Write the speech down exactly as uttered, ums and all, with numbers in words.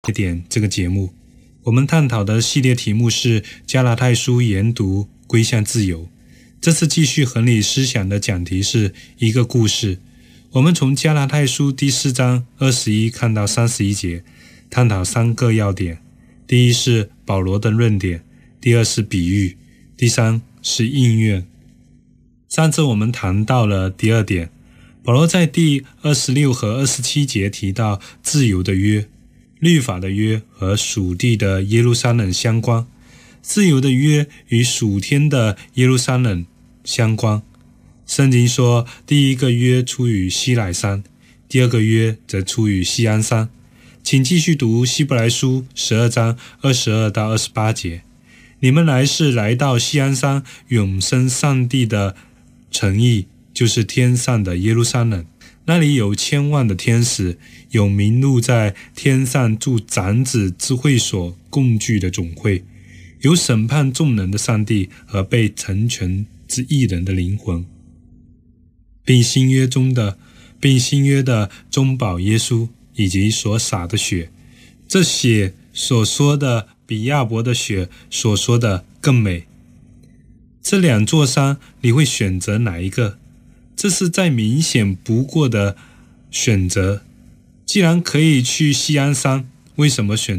点这个节目，我们探讨的系列题目是加拉太书研读归向自由。这次继续衡理思想的讲题是一个故事。我们从加拉太书第四章二十一看到三十一节，探讨三个要点。第一是保罗的论点，第二是比喻，第三是应用。上次我们谈到了第二点，保罗在第二十六和二十七节提到自由的约、律法的约和属地的耶路撒冷相关。自由的约与属天的耶路撒冷相关。圣经说，第一个约出于西乃山，第二个约则出于锡安山。请继续读希伯来书十二章二十二到二十八节。你们来是来到锡安山永生上帝的城邑，就是天上的耶路撒冷。那里有千万的天使，有名录在天上住长子之会所共聚的总会，有审判众人的上帝和被成全之义人的灵魂，并新约中的并新约的中保耶稣以及所洒的血。这血所说的比亚伯的血所说的更美。这两座山你会选择哪一个？这是再明显不过的选择。既然可以去锡安山，为什么选